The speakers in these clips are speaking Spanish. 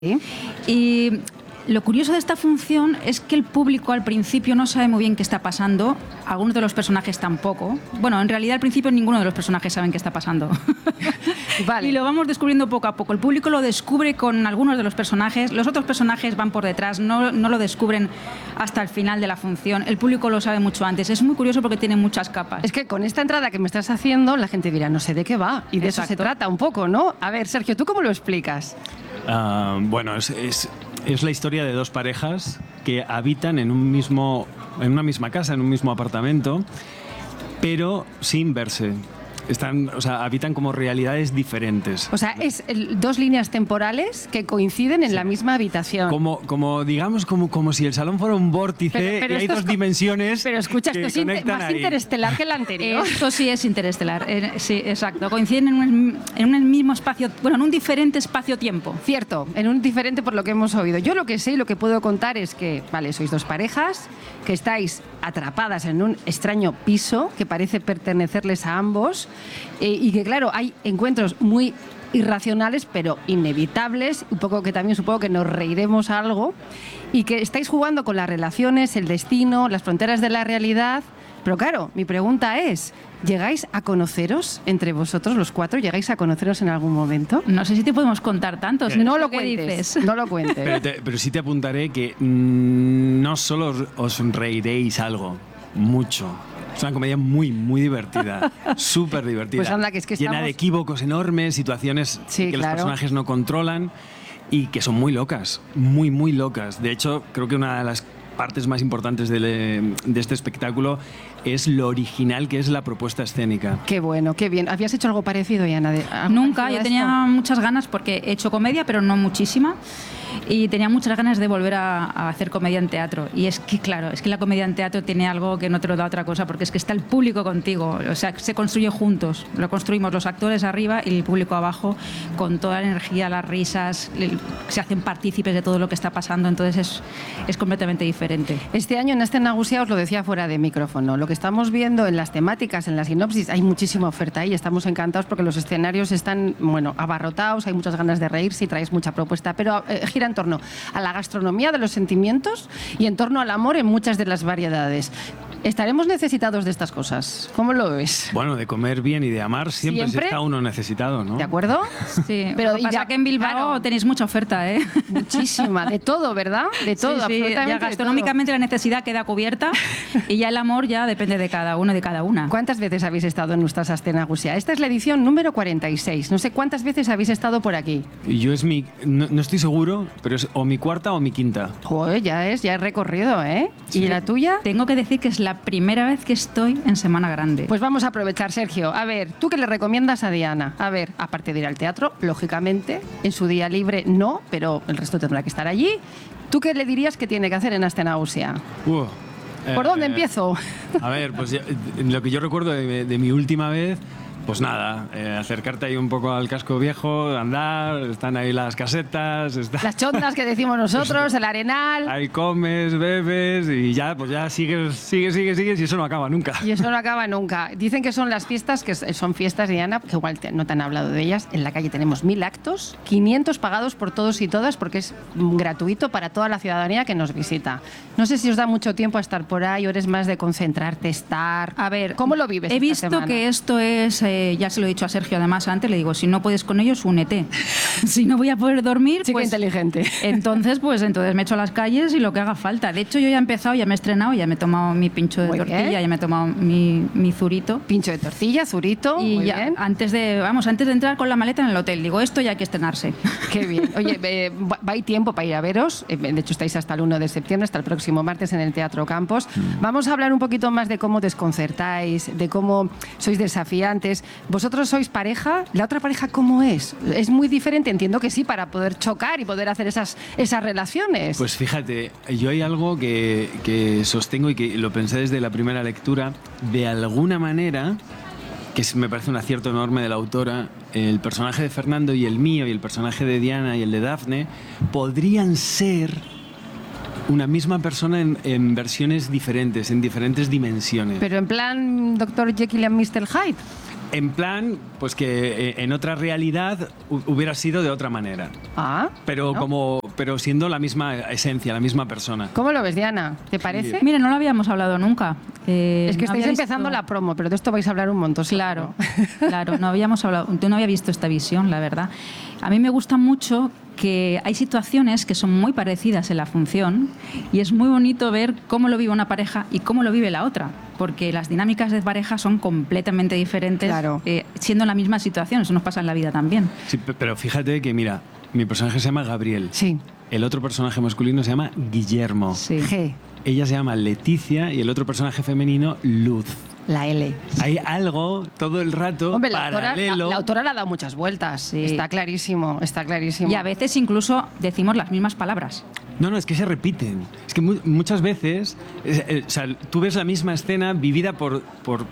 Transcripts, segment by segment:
¿Sí? Y lo curioso de esta función es que el público al principio no sabe muy bien qué está pasando, algunos de los personajes tampoco. Bueno, en realidad al principio ninguno de los personajes saben qué está pasando. Vale. Y lo vamos descubriendo poco a poco. El público lo descubre con algunos de los personajes, los otros personajes van por detrás, no lo descubren hasta el final de la función. El público lo sabe mucho antes. Es muy curioso porque tiene muchas capas. Es que con esta entrada que me estás haciendo, la gente dirá, no sé de qué va. Y de eso se trata un poco, ¿no? A ver, Sergio, ¿tú cómo lo explicas? Bueno, es la historia de dos parejas que habitan en una misma casa, en un mismo apartamento, pero sin verse. Habitan como realidades diferentes. O sea, es dos líneas temporales que coinciden en la misma habitación. Como si el salón fuera un vórtice y hay dos dimensiones. Pero escucha, que esto es conectan más ahí. interestelar que el anterior. Esto sí es interestelar. Sí, exacto. Coinciden en un mismo espacio, bueno, en un diferente espacio-tiempo. Cierto, en un diferente por lo que hemos oído. Yo lo que sé y lo que puedo contar es que, vale, sois dos parejas que estáis atrapadas en un extraño piso que parece pertenecerles a ambos y que, claro, hay encuentros muy irracionales pero inevitables, un poco que también supongo que nos reiremos algo, y que estáis jugando con las relaciones, el destino, las fronteras de la realidad. Pero claro, mi pregunta es, ¿llegáis a conoceros entre vosotros los cuatro? ¿Llegáis a conoceros en algún momento? No sé si te podemos contar tanto. No lo ¿Qué cuentes, dices? no lo cuentes. Pero sí te apuntaré que no solo os reiréis algo, mucho. Es una comedia muy, muy divertida, súper divertida. Pues anda, que llena estamos... de equívocos enormes, situaciones Sí, que claro. los personajes no controlan y que son muy locas, muy, muy locas. De hecho, creo que una de las partes más importantes de este espectáculo es lo original que es la propuesta escénica. Qué bueno, qué bien. ¿Habías hecho algo parecido, Yana? Nunca, yo tenía muchas ganas porque he hecho comedia, pero no muchísima. Y tenía muchas ganas de volver a hacer comedia en teatro. Y es que, claro, es que la comedia en teatro tiene algo que no te lo da otra cosa, porque es que está el público contigo. O sea, se construye juntos. Lo construimos los actores arriba y el público abajo, con toda la energía, las risas, se hacen partícipes de todo lo que está pasando. Entonces es completamente diferente. Este año en Aste Nagusia, os lo decía fuera de micrófono, lo que estamos viendo en las temáticas, en la sinopsis, hay muchísima oferta y estamos encantados porque los escenarios están, bueno, abarrotados, hay muchas ganas de reírse y traéis mucha propuesta, pero gira en torno a la gastronomía de los sentimientos y en torno al amor en muchas de las variedades. ¿Estaremos necesitados de estas cosas? ¿Cómo lo ves? Bueno, de comer bien y de amar siempre está uno necesitado, ¿no? ¿De acuerdo? Sí, pero lo que pasa que en Bilbao claro, tenéis mucha oferta, ¿eh? Muchísima, de todo, ¿verdad? De todo, Sí, absolutamente. ya gastronómicamente la necesidad queda cubierta y ya el amor ya depende de cada uno, de cada una. ¿Cuántas veces habéis estado en nuestras Aste Nagusia? Esta es la edición número 46. No sé cuántas veces habéis estado por aquí. Y yo no estoy seguro, pero es o mi cuarta o mi quinta. Joder, ya es recorrido, ¿eh? Sí. ¿Y la tuya? Tengo que decir que es la primera vez que estoy en Semana Grande. Pues vamos a aprovechar, Sergio. A ver, ¿tú qué le recomiendas a Diana? A ver, aparte de ir al teatro, lógicamente, en su día libre no, pero el resto tendrá que estar allí. ¿Tú qué le dirías que tiene que hacer en Aste Nagusia? ¿Por dónde empiezo? A ver, pues lo que yo recuerdo de mi última vez, pues nada, acercarte ahí un poco al casco viejo, andar, están ahí las casetas, las chondas que decimos nosotros, el arenal. Ahí comes, bebes y ya, pues ya sigues y eso no acaba nunca. Y eso no acaba nunca. Dicen que son las fiestas, que son fiestas, Diana, que igual no te han hablado de ellas. En la calle tenemos 1000 actos, 500 pagados por todos y todas, porque es gratuito para toda la ciudadanía que nos visita. No sé si os da mucho tiempo a estar por ahí o eres más de concentrarte, estar... A ver, ¿cómo lo vives He esta visto semana? que esto es, ya se lo he dicho a Sergio además antes, le digo, si no puedes con ellos, únete. Si no voy a poder dormir, Chica pues... inteligente. Entonces me echo a las calles y lo que haga falta. De hecho, yo ya he empezado, ya me he estrenado, ya me he tomado mi pincho de Muy tortilla, bien. ya me he tomado mi zurito. Pincho de tortilla, zurito, Y muy ya, bien. antes de entrar con la maleta en el hotel, digo, esto ya hay que estrenarse. Qué bien. Oye, hay tiempo para ir a veros. De hecho, estáis hasta el 1 de septiembre, hasta el próximo martes en el Teatro Campos. Vamos a hablar un poquito más de cómo desconcertáis, de cómo sois desafiantes. ¿Vosotros sois pareja? ¿La otra pareja cómo es? ¿Es muy diferente? Entiendo que sí, para poder chocar y poder hacer esas relaciones. Pues fíjate, yo hay algo que sostengo y que lo pensé desde la primera lectura, de alguna manera, que me parece un acierto enorme de la autora, el personaje de Fernando y el mío, y el personaje de Diana y el de Dafne, podrían ser una misma persona en versiones diferentes, en diferentes dimensiones. Pero en plan Dr. Jekyll y Mr. Hyde. En plan, pues que en otra realidad hubiera sido de otra manera. Pero pero siendo la misma esencia, la misma persona. ¿Cómo lo ves, Diana? ¿Te parece? Mira, no lo habíamos hablado nunca. Es que no estáis había empezando visto- la promo, pero de esto vais a hablar un montón. Claro, claro, no habíamos hablado, yo no había visto esta visión, la verdad. A mí me gusta mucho que hay situaciones que son muy parecidas en la función y es muy bonito ver cómo lo vive una pareja y cómo lo vive la otra, porque las dinámicas de pareja son completamente diferentes, Claro. Siendo la misma situación, eso nos pasa en la vida también. Sí, pero fíjate que, mira, mi personaje se llama Gabriel. Sí. El otro personaje masculino se llama Guillermo. Sí. G, Ella se llama Leticia y el otro personaje femenino, Luz. la L. Hay algo todo el rato Hombre, la autora, paralelo. la autora le ha dado muchas vueltas. Sí. Está clarísimo, está clarísimo. Y a veces incluso decimos las mismas palabras. No, es que se repiten. Es que muchas veces, o sea, tú ves la misma escena vivida por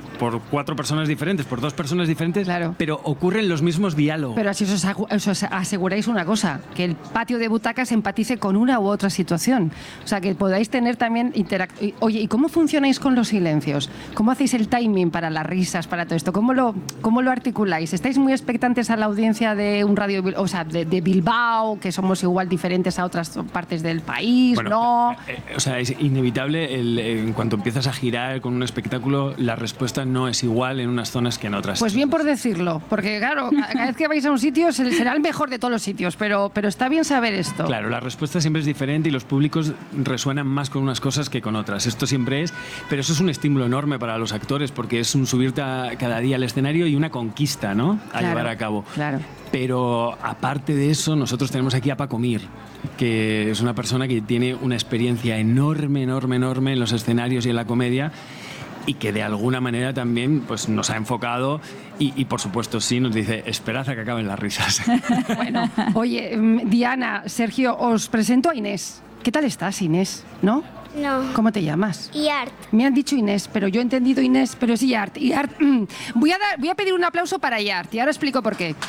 4 personas diferentes, por 2 personas diferentes, Claro. pero ocurren los mismos diálogos. Pero así os aseguráis una cosa, que el patio de butacas empatice con una u otra situación. O sea, que podáis tener también Oye, ¿y cómo funcionáis con los silencios? ¿Cómo hacéis el timing para las risas, para todo esto? ¿Cómo lo articuláis? ¿Estáis muy expectantes a la audiencia de un radio, o sea, de Bilbao, que somos igual diferentes a otras partes del país? Bueno, ¿No? O sea, es inevitable, en cuanto empiezas a girar con un espectáculo, la respuesta no es igual en unas zonas que en otras. Pues bien por decirlo, porque claro, cada vez que vais a un sitio será el mejor de todos los sitios, pero está bien saber esto. Claro, la respuesta siempre es diferente y los públicos resuenan más con unas cosas que con otras. Esto siempre es, pero eso es un estímulo enorme para los actores porque es un subirte cada día al escenario y una conquista, ¿no? A Claro, llevar a cabo. claro. Pero aparte de eso, nosotros tenemos aquí a Paco Mir, que es una persona que tiene una experiencia enorme en los escenarios y en la comedia y que de alguna manera también pues, nos ha enfocado y por supuesto sí nos dice, esperad a que acaben las risas. Bueno, oye, Diana, Sergio, os presento a Inés. ¿Qué tal estás, Inés? ¿No? No. ¿Cómo te llamas? Y art. Me han dicho Inés, pero yo he entendido Inés, pero es Yart. Yart, voy a pedir un aplauso para Yart y ahora explico por qué.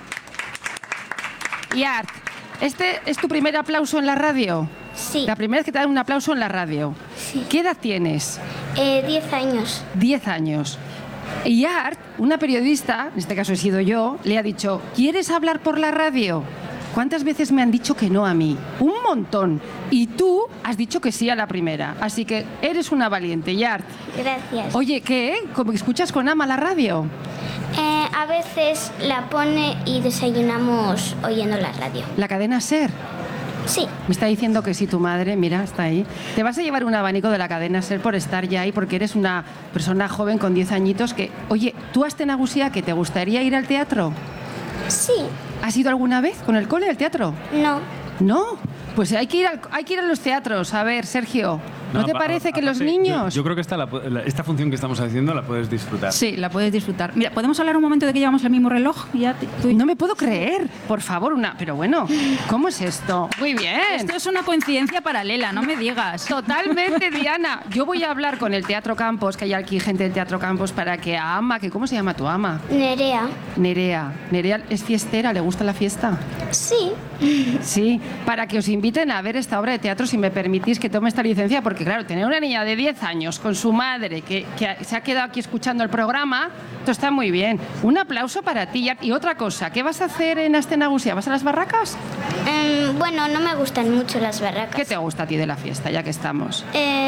Yart, ¿este es tu primer aplauso en la radio? Sí. La primera vez que te dan un aplauso en la radio. Sí. ¿Qué edad tienes? 10 años. 10 años. Y Art, una periodista, en este caso he sido yo, le ha dicho, ¿quieres hablar por la radio? ¿Cuántas veces me han dicho que no a mí? Un montón. Y tú has dicho que sí a la primera. Así que eres una valiente, Yart. Gracias. Oye, ¿qué? ¿Cómo escuchas con ama la radio? A veces la pone y desayunamos oyendo la radio. La cadena SER. Sí. Me está diciendo que sí tu madre, mira, está ahí. Te vas a llevar un abanico de la cadena SER por estar ya ahí, porque eres una persona joven con 10 añitos que... Oye, ¿tú has Nagusia que te gustaría ir al teatro? Sí. ¿Has ido alguna vez con el cole al teatro? No. ¿No? Pues hay que ir a los teatros. A ver, Sergio, ¿no te parece que los aparte, niños... Yo creo que esta función que estamos haciendo la puedes disfrutar. Sí, la puedes disfrutar. Mira, ¿podemos hablar un momento de que llevamos el mismo reloj? No me puedo creer, por favor, pero bueno, ¿cómo es esto? Muy bien. Esto es una coincidencia paralela, no me digas. Totalmente, Diana. Yo voy a hablar con el Teatro Campos, que hay aquí gente del Teatro Campos, para que a Ama, que ¿cómo se llama tu ama? Nerea. Nerea. Nerea es fiestera, ¿le gusta la fiesta? Sí. Sí, para que os inviten a ver esta obra de teatro, si me permitís que tome esta licencia, porque claro, tener una niña de 10 años con su madre que se ha quedado aquí escuchando el programa, esto está muy bien. Un aplauso para ti. Y otra cosa, ¿qué vas a hacer en Astenagusia? ¿Vas a las barracas? Bueno, no me gustan mucho las barracas. ¿Qué te gusta a ti de la fiesta, ya que estamos?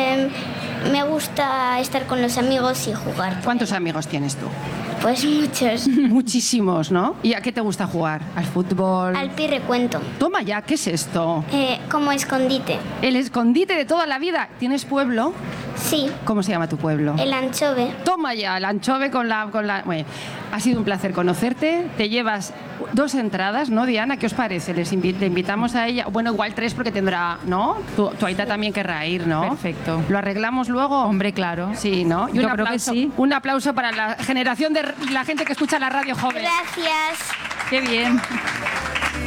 Me gusta estar con los amigos y jugar. ¿Cuántos amigos tienes tú? Pues muchos. Muchísimos, ¿no? ¿Y a qué te gusta jugar? ¿Al fútbol? Al pirrecuento. Toma ya, ¿qué es esto? Como escondite. El escondite de toda la vida. ¿Tienes pueblo? Sí. ¿Cómo se llama tu pueblo? El anchove. Toma ya, el anchove con la... Bueno, ha sido un placer conocerte. Te llevas 2 entradas, ¿no, Diana? ¿Qué os parece? Le invitamos a ella. Bueno, igual 3 porque tendrá, ¿no? Tu Aita también querrá ir, ¿no? Perfecto. ¿Lo arreglamos luego? Hombre, claro. Sí, ¿no? Y Yo creo que sí. Un aplauso para la generación de la gente que escucha la radio joven. Gracias. Qué bien.